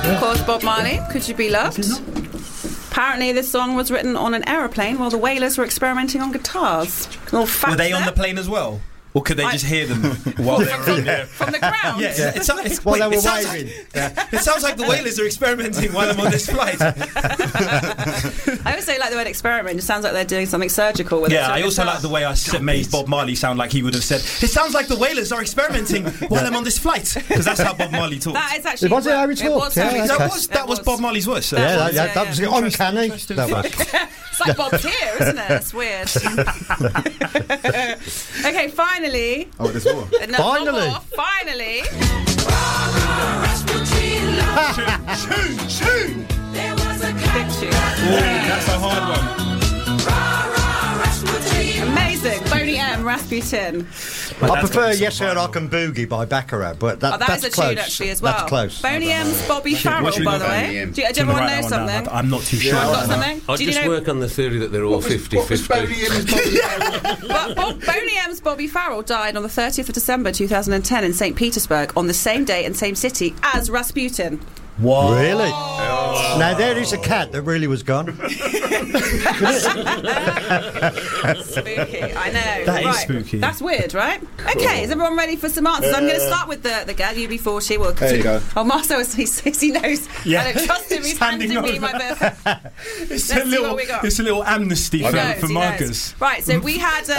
Of course, Bob Marley, Could You Be Loved? Apparently, this song was written on an aeroplane while the Wailers were experimenting on guitars. Were they on the plane as well? Or could they just hear them while they were on there? From the ground? Yeah. While they were waving. It sounds like the Wailers are experimenting while I'm on this flight. I always say like the word experiment. It sounds like they're doing something surgical with it. Yeah, I also like the way I made Bob Marley sound like he would have said, it sounds like the Wailers are experimenting while I'm on this flight. Because that's how Bob Marley talked. That is actually... Was it how he talked? That was Bob Marley's voice. That was uncanny. That was. It's like Bob's here, isn't it? It's weird. Okay, finally. Oh, there's more. Finally. Finally. Tune. Big tune. That's a hard one. Amazing. Boney M, Rasputin. I prefer Yes Sir Rock and Boogie by Baccarat, but that's that is a close. tune actually as well. That's close. Boney M's Bobby Farrell, by the way. Do everyone know something? I'm not too sure. Got something? I just work on the theory that they're all 50-50. But Boney M's Bobby Farrell died on the 30th of December 2010 in St. Petersburg on the same day and same city as Rasputin. What? Really? Oh. Now there is a cat that really was gone. Spooky, I know. That is spooky. That's weird, right? Okay, is everyone ready for some answers? I'm going to start with the girl, UB40. Well, there you go. Oh, Marcel, he knows. Yeah. I don't trust him. He's handing me my book. It's a little amnesty for Marcus. Right, so we had...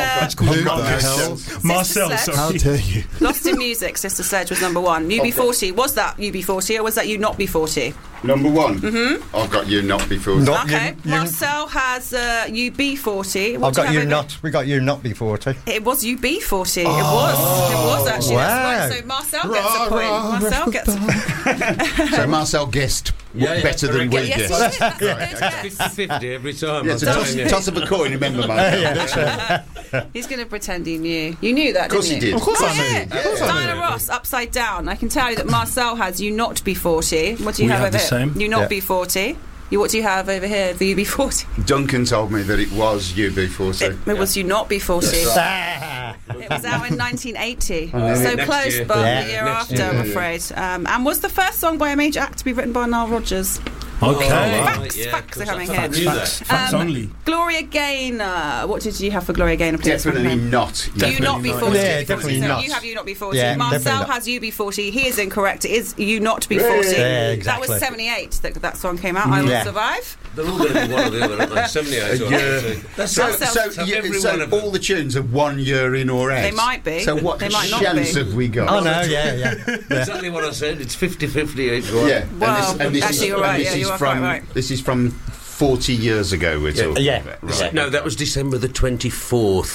Marcel, sorry. How dare you? Lost in Music, Sister Sledge was number one. UB40, was that UB40 or was that You Not Be 40? Number one. Mm-hmm. I've got You Not Be 40. Okay, Marcel has UB40. I've got You Not. We got You Not Be 40. It was UB40. It was actually. Wow. That's right. So Marcel gets a point. Marcel gets a point. So Marcel guessed better than we Yes, guessed. he did. That's 50-50 every time. Yeah, toss of a coin, remember, Marcel? He's going to pretend he knew. You knew that, didn't you? Of course he did. Of course I knew. Diana Ross, Upside Down. I can tell you that Marcel has You Not Be 40. What do you have over here? Same. You Not Be 40. What do you have over here for UB40? Duncan told me that it was UB40. It was You Not Be 40. It was out in 1980. So close, year. but the year after, I'm afraid. And was the first song by a major act to be written by Nile Rodgers. Okay. Facts are coming here. Facts only. Gloria Gaynor. What did you have for Gloria Gaynor? Definitely not. You Not Be 40. Yeah, definitely not. You have You Not Be 40. Yeah, Marcel has UB40. He is incorrect. It is You Not Be 40. Yeah, exactly. That was 78 that song came out. I Will Survive. They're all going to be one or the other, aren't they? 78 or 80. So all the tunes are 1 year in or out? They might be. So what chance have we got? Oh, no, yeah. Exactly what I said. It's 50-50 each one. Yeah. Well, actually, you're right. Yeah, you are quite right. This is from 40 years ago we're talking about. Right. No, that was December the 24th.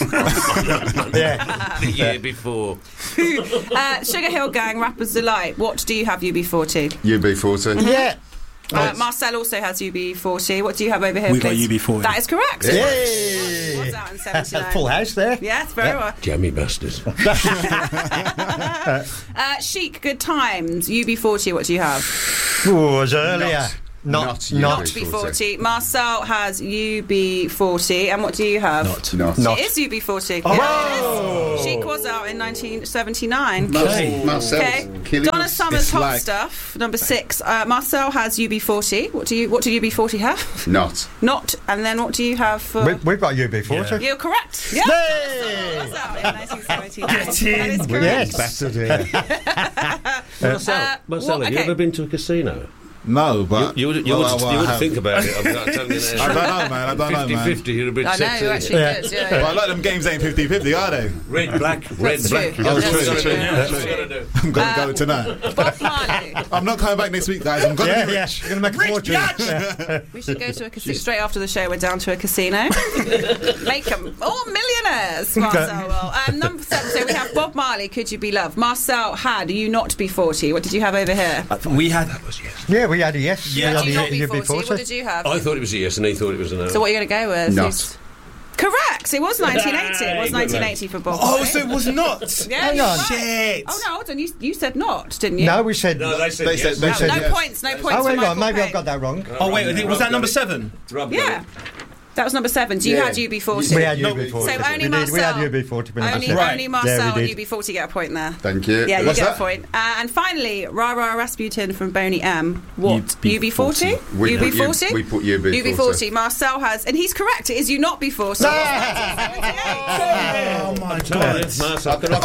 The year before. Sugar Hill Gang, Rapper's Delight. What do you have UB40? UB40. Yeah. Marcel also has UB40. What do you have over here, We got please? UB40. That is correct. Yay! It was out in 79. Full house there. Yes, very well. Jammy bastards. Chic, Good Times. UB40, what do you have? Oh, it was earlier. Not UB40. Marcel has UB40. And what do you have? Not. It is UB40. Oh. Yeah, it is. Chic was out in 1979. Marcel's killing Donna us. Summer's Hot Stuff, number 6. Marcel has UB40. What do UB40 have? Not. And then what do you have for... We've got UB40. You're correct. Yeah. Yay! Was out in 1979. Get in. That is correct. Yes. Marcel, have you ever been to a casino? No, but you would think about it. I'm telling you now. I don't know, man. 50-50, you're a bit I know, sexy. you actually did. Yeah. Well, like them games ain't 50-50, are they? Red, black. Oh, true. I'm going to go tonight. Bob Marley. I'm not coming back next week, guys. I'm going to You're going to make a fortune. We should go to a casino. Straight after the show, we're down to a casino. Make them all millionaires, Marcel will. Number 7, so we have Bob Marley, Could You Be Loved. Marcel had You Not Be 40. What did you have over here? We had... Yeah, we had a yes. Yeah. Did you not be 40? What did you have? I thought it was a yes and he thought it was a no. So what are you going to go with? Not. Correct. It was 1980. It was 1980 for Bob Marley. Oh, so it was not. Yeah, Hang you're on. right. Shit. Oh, no, hold on. You said not, didn't you? No, we said... No, they said They yes. said No yes. points. No points Oh, for hang Michael on. Maybe Payne. I've got that wrong. Oh, wait, was that number 7? Rob Yeah. That was number 7. You had UB40. We had UB40. So only Marcel. We had UB40. Only Marcel and UB40 get a point there. Thank you. Yeah, you get a point. And finally, Rara Rasputin from Boney M. What? UB40? UB40? We put UB40. UB40. Marcel has, and he's correct. It is you not B40. Oh my God! So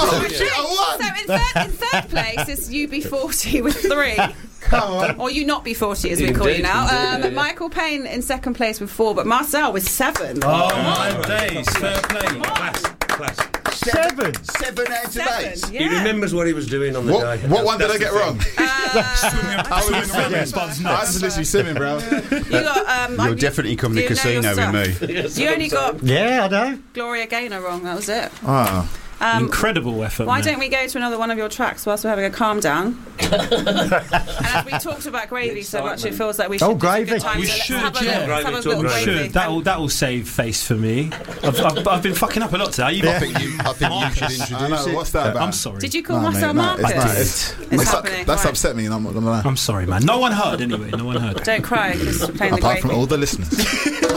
in third place is UB40 with 3. Come on. Or you not B40 as we call you now. Michael Payne in second place with 4, but Marcel with 7. Oh my days! Fair play. Class. 7 out of 8. Yeah. He remembers what he was doing on the day. What one did I get wrong? I was literally swimming, bro. You're definitely coming to casino with me. You only got Yeah, I know. Gloria Gaynor wrong. That was it. Oh. Incredible effort. Why don't we go to another one of your tracks whilst we're having a calm down? And as we talked about gravy so much, it feels like we should. Oh, gravy! We should, have a little gravy. That will save face for me. I've been fucking up a lot today. I think you should introduce it. What's that about? I'm sorry. Did you call Marcel Marcus? It's happening. That's upset me. I'm not gonna lie. I'm sorry, man. No one heard anyway. No one heard. Don't cry because we're playing the Apart gravy. from all the listeners.